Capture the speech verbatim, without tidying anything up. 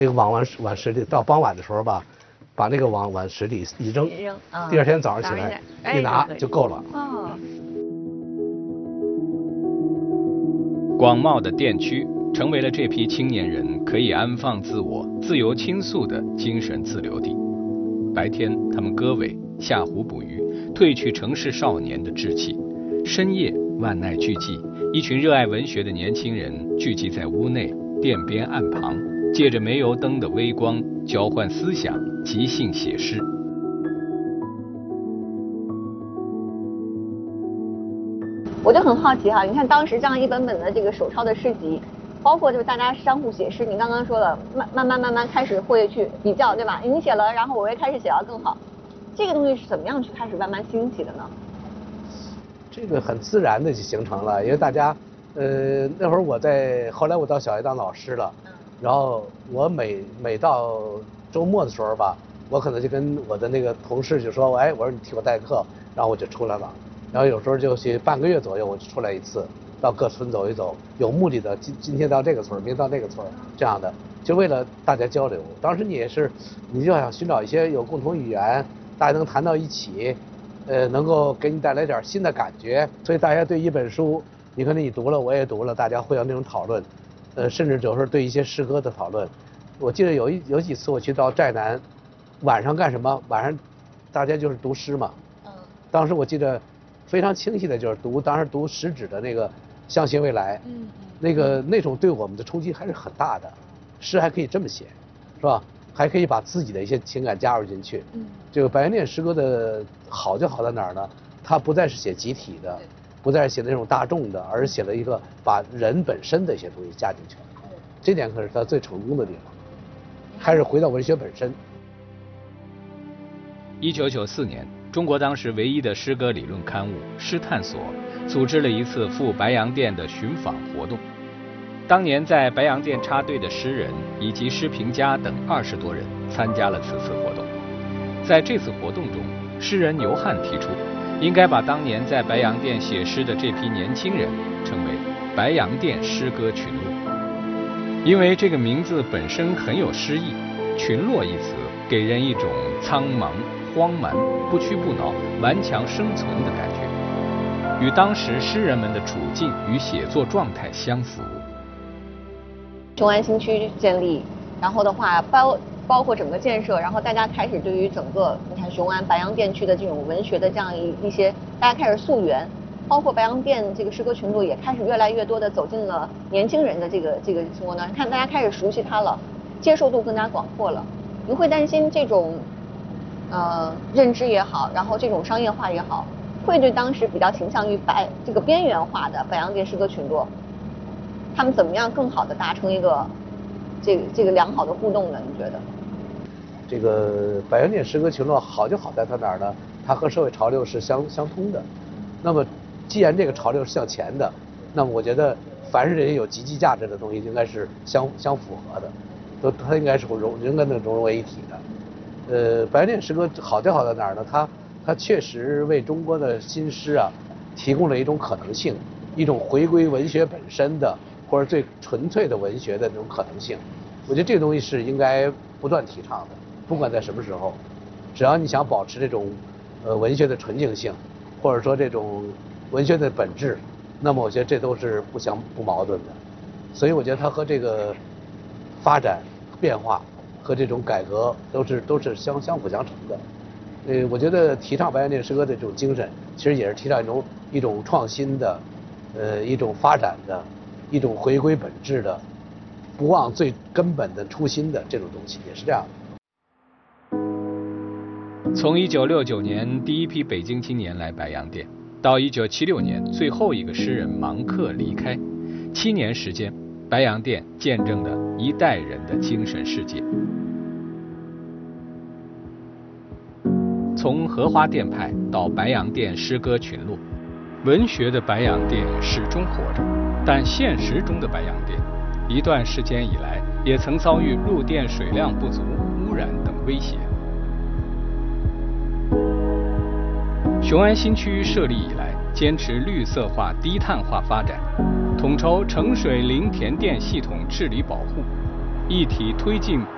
这个网往往水里，到傍晚的时候吧，把那个网往水里一扔， 扔啊， 第二天早上起来哎一拿就够了。 哦。 广袤的电区成为了这批青年人可以安放自我、自由倾诉的精神自留地。白天，他们割尾、下湖捕鱼，褪去城市少年的稚气；深夜，万籁俱寂，一群热爱文学的年轻人聚集在屋内、店边岸旁，借着煤油灯的微光，交换思想，即兴写诗。 我就很好奇哈，你看当时这样一本本的这个手抄的诗集，包括就是大家相互写诗，你刚刚说了，慢慢慢慢慢开始会去比较，对吧？你写了，然后我也开始写要更好，这个东西是怎么样去开始慢慢兴起的呢？ 这个很自然的就形成了，因为大家，呃，那会儿我在，后来我到小学当老师了，然后我每每到周末的时候吧，我可能就跟我的那个同事就说，哎，我说你替我代课，然后我就出来了。然后有时候就去半个月左右，我就出来一次，到各村走一走，有目的的，今今天到这个村，明天到那个村，这样的，就为了大家交流。当时你也是，你就想寻找一些有共同语言，大家能谈到一起，呃，能够给你带来点新的感觉。所以大家对一本书，你可能你读了，我也读了，大家会有那种讨论，呃，甚至有时候对一些诗歌的讨论。我记得有一有几次我去到寨南，晚上干什么？晚上大家就是读诗嘛。嗯。当时我记得。非常清晰的就是读，当时读食指的那个《向心未来》，嗯，那个那种对我们的冲击还是很大的。诗还可以这么写，是吧？还可以把自己的一些情感加入进去。嗯，这个白洋淀诗歌的好就好在哪儿呢？它不再是写集体的，不再是写那种大众的，而是写了一个把人本身的一些东西加进去了。这点可是它最成功的地方，还是回到文学本身。 一九九四年。中国当时唯一的诗歌理论刊物《诗探索》组织了一次赴白洋淀的寻访活动。当年在白洋淀插队的诗人以及诗评家等二十多人参加了此次活动。在这次活动中，诗人牛汉提出，应该把当年在白洋淀写诗的这批年轻人称为“白洋淀诗歌群落”，因为这个名字本身很有诗意，“群落”一词给人一种苍茫、荒蛮、不屈不挠、顽强生存的感觉，与当时诗人们的处境与写作状态相符。 雄安新区建立，然后的话包包括整个建设，然后大家开始对于整个你看雄安白洋淀区的这种文学的这样一一些，大家开始溯源，包括白洋淀这个诗歌群落也开始越来越多的走进了年轻人的这个这个生活当中，看大家开始熟悉它了，接受度更加广阔了。你会担心这种？呃，认知也好，然后这种商业化也好，会对当时比较倾向于白这个边缘化的白洋淀诗歌群落，他们怎么样更好的达成一个这个这个良好的互动呢？你觉得？ 这个白洋淀诗歌群落好就好在它哪儿呢？它和社会潮流是相相通的。那么，既然这个潮流是向前的，那么我觉得凡是这些有积极价值的东西，应该是相相符合的，都它应该是融应该能融融为一体的。呃，白洋淀诗歌好就好在哪儿呢？它它确实为中国的新诗啊提供了一种可能性，一种回归文学本身的或者最纯粹的文学的那种可能性。我觉得这个东西是应该不断提倡的，不管在什么时候，只要你想保持这种呃文学的纯净性，或者说这种文学的本质，那么我觉得这都是不相不矛盾的。所以我觉得它和这个发展变化。和这种改革都是都是相相辅相成的，呃，我觉得提倡白洋淀诗歌的这种精神，其实也是提倡一种一种创新的，呃，一种发展的，一种回归本质的，不忘最根本的初心的这种东西，也是这样的。从一九六九年第一批北京青年来白洋淀，到一九七六年最后一个诗人芒克离开，七年时间。白洋淀见证了一代人的精神世界。从荷花淀派到白洋淀诗歌群落，文学的白洋淀始终活着，但现实中的白洋淀，一段时间以来也曾遭遇路电水量不足、污染等威胁。雄安新区设立以来，坚持绿色化、低碳化发展。统筹城水林田电系统治理保护，一体推进